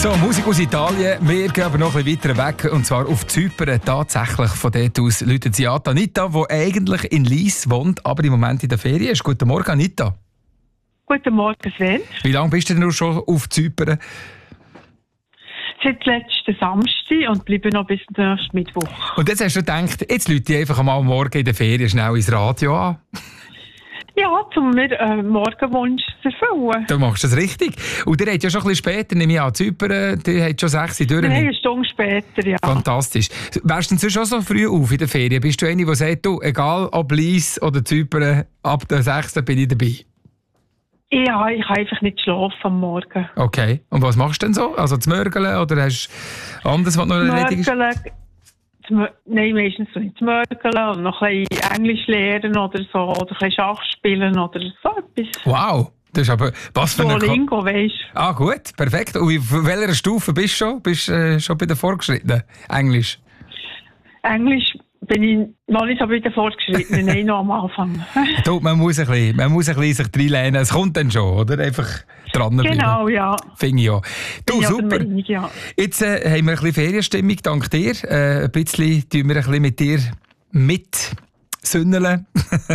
So, Musik aus Italien. Wir gehen aber noch ein bisschen weiter weg, und zwar auf Zypern. Tatsächlich, von dort aus läutet sie an Anita, die eigentlich in Lis wohnt, aber im Moment in der Ferien ist. Guten Morgen, Anita. Guten Morgen, Sven. Wie lange bist du denn schon auf Zypern? Seit letzten Samstag und bleibe noch bis nächsten Mittwoch. Und jetzt hast du gedacht, jetzt läute ich einfach mal morgen in der Ferien schnell ins Radio an. Ja, um mir Morgenwunsch zu erfüllen. Du machst das richtig. Und ihr habt ja schon ein bisschen später, nehme ich an, Zypern, die hat schon 6 Uhr durch. Nein, eine Stunde später, ja. Fantastisch. Wärst du denn sonst auch so früh auf in der Ferien? Bist du eine, die sagt, du, egal ob Lis oder Zypern, ab der 6. bin ich dabei? Ja, ich kann einfach nicht schlafen am Morgen. Okay. Und was machst du denn so? Also zu mörgeln oder hast du anderes, was noch erledigt ist? Nein, meistens so nicht zu mörgeln und noch ein bisschen Englisch lernen oder so, oder ein bisschen Schach spielen oder so etwas. Wow, das ist aber... Was für eine... Duolingo, weisst du. Ah, gut, perfekt. Und auf welcher Stufe bist du schon? Bist du schon bei den Fortgeschrittenen? Englisch? Englisch bin ich noch nicht so bei den Fortgeschrittenen, nein, noch am Anfang. Du, man muss ein bisschen sich reinlehnen. Es kommt dann schon, oder? Einfach dranbleiben. Genau, ja. Finde ich ja. Du, Ja, super. Meinung, ja. Jetzt haben wir ein bisschen Ferienstimmung, dank dir. Ein bisschen tun wir ein bisschen mit dir mitsünneln.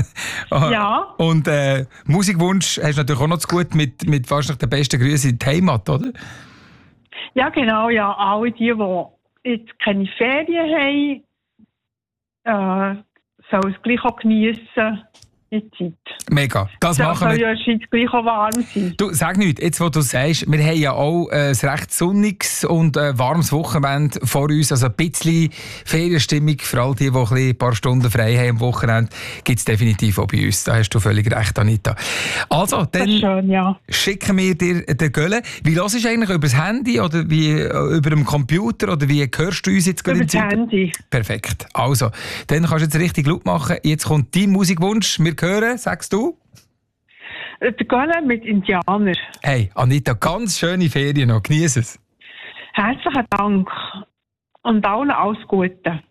Ja. Und Musikwunsch hast du natürlich auch noch zu gut mit wahrscheinlich den besten Grüßen in die Heimat, oder? Ja, genau, ja. Alle die jetzt keine Ferien haben, sollen es gleich auch geniessen in der Zeit. Mega, das machen wir. Soll ja in der Schweiz gleich auch warm sein. Du, sag nichts, jetzt wo du sagst, wir haben ja auch ein recht sonniges und warmes Wochenende vor uns, also ein bisschen Ferienstimmung, für all die ein paar Stunden frei haben am Wochenende, gibt es definitiv auch bei uns. Da hast du völlig recht, Anita. Also, dann schön, ja. schicken wir dir den Gölle. Wie hörst du eigentlich, über das Handy oder wie über den Computer oder wie hörst du uns jetzt gerade? Über das Handy. Perfekt. Also, dann kannst du jetzt richtig laut machen. Jetzt kommt dein Musikwunsch. Wir hören, sagst du? Der Gölle mit Indianer. Hey, Anita, ganz schöne Ferien noch. Genieß es. Herzlichen Dank und allen alles Gute.